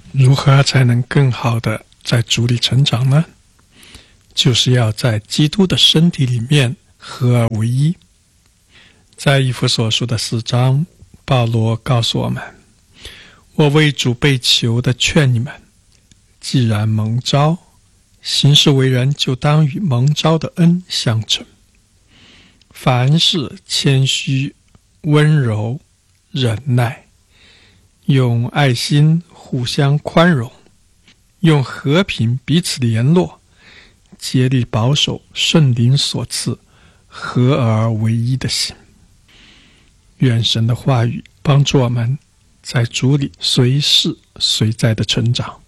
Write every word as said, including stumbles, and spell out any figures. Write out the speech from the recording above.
如何才能更好的在主里成长呢？就是要在基督的身体里面合而为一。在以弗所书的四章，保罗告诉我们，我为主被囚的劝你们，既然蒙召，行事为人就当与蒙召的恩相称。凡事谦虚、温柔、忍耐，用爱心互相宽容，用和平彼此联络，竭力保守圣灵所赐合而为一的心。愿神的话语帮助我们在主里随时随在的成长。